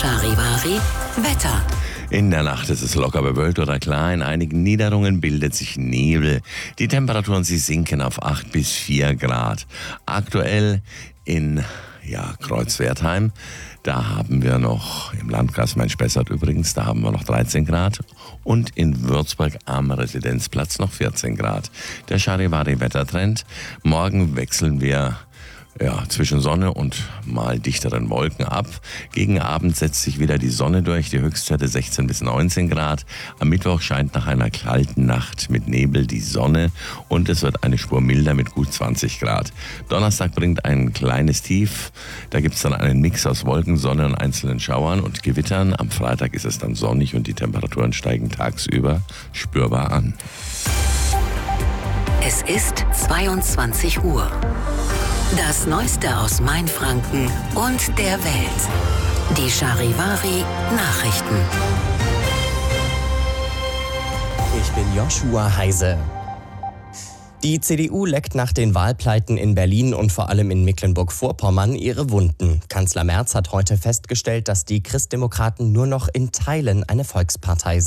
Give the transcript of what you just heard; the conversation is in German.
Charivari Wetter. In der Nacht ist es locker bewölkt oder klar. In einigen Niederungen bildet sich Nebel. Die Temperaturen, sie sinken auf 8 bis 4 Grad. Aktuell in Kreuzwertheim, da haben wir noch, im Landkreis Main-Spessart übrigens, da haben wir noch 13 Grad. Und in Würzburg am Residenzplatz noch 14 Grad. Der Charivari-Wettertrend. Morgen wechseln wir zwischen Sonne und mal dichteren Wolken ab. Gegen Abend setzt sich wieder die Sonne durch, die Höchstwerte 16 bis 19 Grad. Am Mittwoch scheint nach einer kalten Nacht mit Nebel die Sonne und es wird eine Spur milder mit gut 20 Grad. Donnerstag bringt ein kleines Tief. Da gibt es dann einen Mix aus Wolken, Sonne und einzelnen Schauern und Gewittern. Am Freitag ist es dann sonnig und die Temperaturen steigen tagsüber spürbar an. Es ist 22 Uhr. Das Neueste aus Mainfranken und der Welt. Die Charivari Nachrichten. Ich bin Joshua Heise. Die CDU leckt nach den Wahlpleiten in Berlin und vor allem in Mecklenburg-Vorpommern ihre Wunden. Kanzler Merz hat heute festgestellt, dass die Christdemokraten nur noch in Teilen eine Volkspartei sind.